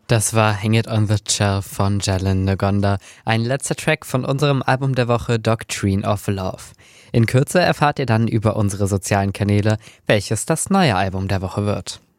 Das war Hang It on the Shelf von Jalen Ngonda, ein letzter Track von unserem Album der Woche Doctrine of Love. In Kürze erfahrt ihr dann über unsere sozialen Kanäle, welches das neue Album der Woche wird.